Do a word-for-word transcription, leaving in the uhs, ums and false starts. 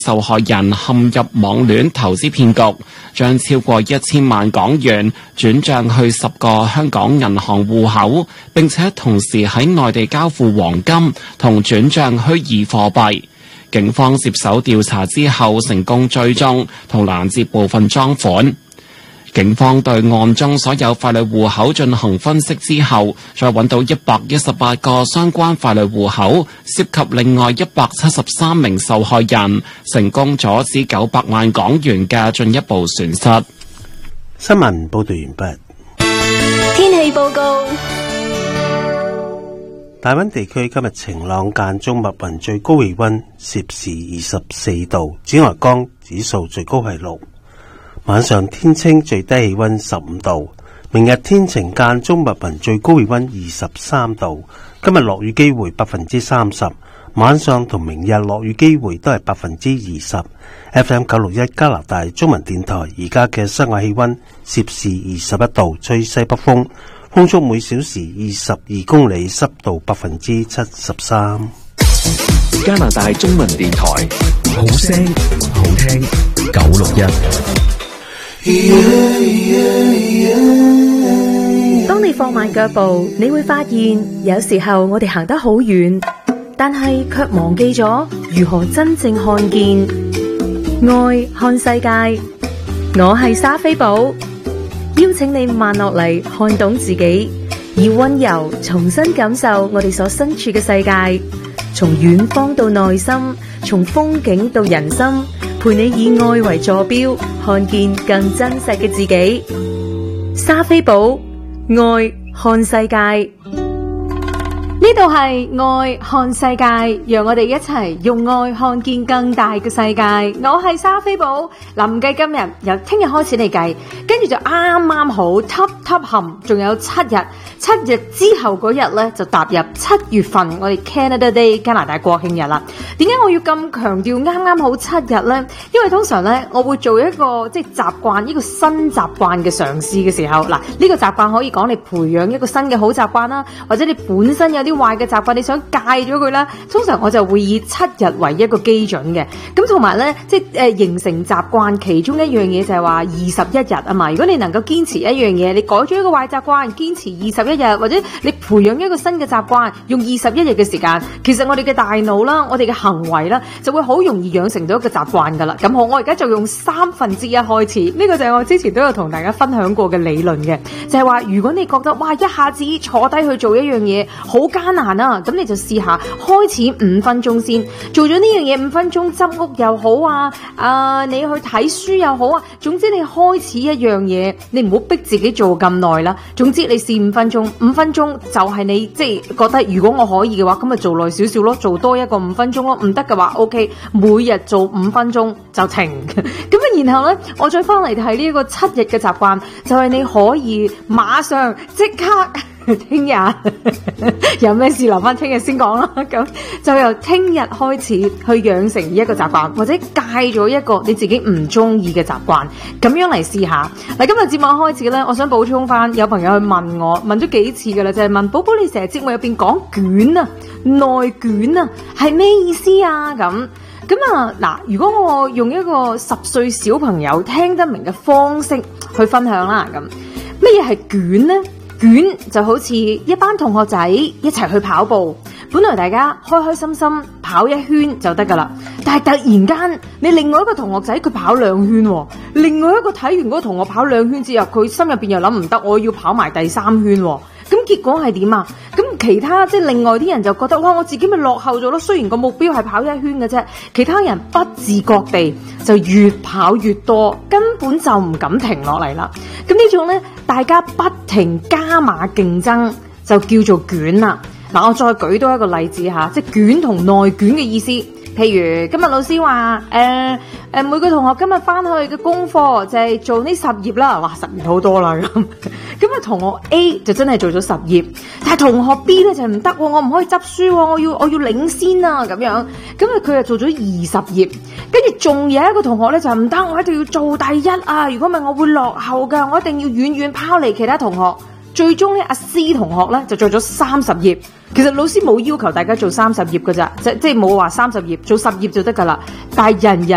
受害人陷入網戀投資騙局，將超過一千萬港元轉賬去十個香港銀行戶口，並且同時喺內地交付黃金同轉賬虛擬貨幣。警方接手調查之後，成功追蹤同攔截部分贓款。警方對案中所有傀儡戶口進行分析之後，再揾到一百一十八個相關傀儡戶口，涉及另外一百七十三名受害人，成功阻止九百萬港元嘅進一步損失。 新聞報道完畢。 天氣報告。 大溫地區今日晴朗間中密雲，最高氣溫攝氏二十四度，紫外光指數最高係六。晚上天清，最低氣溫十五度。明日天晴間中密雲，最高氣溫二十三度。今日落雨機會百分之三十，晚上同明日落雨機會都係百分之二十。F M 九六一加拿大中文電台而家嘅室外氣溫攝氏二十一度，吹西北風，風速每小時二十二公里，濕度百分之七十三。 加拿大中文電台，好聲好聽，九六一。 當你放慢腳步，你會發現有時候我哋行得好遠，但係卻忘記咗如何真正看見。愛看世界，我係莎菲寶，邀請你慢落嚟，看懂自己，以溫柔重新感受我哋所身處嘅世界，從遠方到內心，從風景到人心，陪你以愛為坐標，看見更真實嘅自己。莎菲寶，愛看世界。呢度係愛看世界，讓我哋一齊用愛看見更大嘅世界。我係莎菲寶，嗱，唔計今日，由聽日開始嚟計，跟住就啱啱好揼揼冚，仲有七日，七日之後嗰日咧就踏入七月份，我哋 Canada Day 加拿大國慶日啦。點解我要咁強調啱啱好七日咧？因為通常咧我會做一個即係習慣，一個新習慣嘅嘗試嘅時候，嗱，呢個習慣可以講你培養一個新嘅好習慣啦，或者你本身有啲壞嘅習慣，你想戒咗佢啦，通常我就會以七日為一個基準嘅。咁同埋咧，即係誒、呃、形成習慣，其中一樣嘢就係話二十一日啊嘛。如果你能夠堅持一樣嘢，你改咗一個壞習慣，堅持二十一日，或者你培養一個新嘅習慣，用二十一日嘅時間，其實我哋嘅大腦啦，我哋嘅行為啦，就會好容易養成到一個習慣噶啦。咁好，我而家就用三分之一開始，呢、這個就係我之前都有同大家分享過嘅理論嘅，就係、是、話如果你覺得哇一下子坐低去做一樣嘢好艱難啊，咁你就試下開始五分鐘先，做咗呢樣嘢五分鐘，執屋又好啊，啊、呃、你去睇書又好啊，總之你開始一樣嘢，你唔好逼自己做咁耐啦。總之你試五分鐘，五分鐘就係你即係覺得如果我可以嘅話，咁咪做耐少少咯，做多一個五分鐘咯。唔得嘅話 OK， 每日做五分鐘就停。咁啊，然後呢，我再翻嚟睇呢一個七日嘅習慣，就係、是、你可以馬上即刻。聽日有咩事留翻聽日先講啦，咁就由聽日開始去養成一個習慣，或者戒咗一個你自己唔中意嘅習慣，咁樣嚟試下。嗱，今日節目開始咧，我想補充翻，有朋友去問我，問咗幾次噶啦，就係、是、問寶寶，你成日節目入邊講卷啊、內卷啊，係咩意思啊？咁咁啊，嗱，如果我用一個十歲小朋友聽得明嘅方式去分享啦，咁乜嘢係卷呢？卷就好似一班同學仔一齊去跑步，本來大家開開心心跑一圈就得噶啦，但係突然間你另外一個同學仔佢跑兩圈，另外一個睇完嗰個同學跑兩圈之後，佢心入邊又諗唔得，我要跑埋第三圈，咁結果係點啊？咁其他即係另外啲人就覺得哇，我自己咪落後咗咯。雖然個目標係跑一圈嘅啫，其他人不自覺地就越跑越多，根本就唔敢停落嚟啦。咁呢種呢，大家不停加碼競爭就叫做卷啦。嗱，我再舉多一個例子吓，即係卷同內卷嘅意思。譬如今日老師話誒誒，每個同學今日翻去嘅功課就係做呢十頁啦，哇，十頁好多啦咁。咁啊，同學 A 就真係做咗十頁，但係同學 B 咧就唔得，我唔可以執書，我要我要領先啊咁樣。咁啊，佢就做咗二十頁，跟住仲有一個同學咧就唔得，我一定要做第一啊！如果唔係我會落後噶，我一定要遠遠拋離其他同學。最終咧，阿 C 同學咧就做咗三十頁。其實老師冇要求大家做三十頁噶咋，即即係冇話三十頁，做十頁就得噶啦。但係人人